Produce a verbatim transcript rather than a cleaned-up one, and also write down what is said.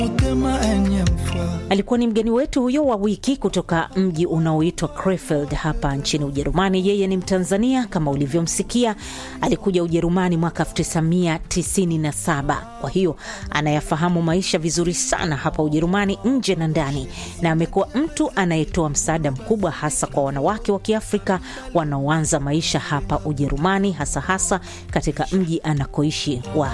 Alikuwa ni mgeni wetu huyo wa wiki kutoka mji unaoitwa Krefeld hapa nchini Ujerumani. Yeye ni Mtanzania kama ulivyomsikia. Alikuja Ujerumani mwaka elfu tisa mia tisini na saba. Kwa hiyo anayafahamu maisha vizuri sana hapa Ujerumani nje na ndani, na amekuwa mtu anayetoa msaada mkubwa hasa kwa wanawake wa Kiafrika wanaoanza maisha hapa Ujerumani, hasa hasa katika mji anakoishi wa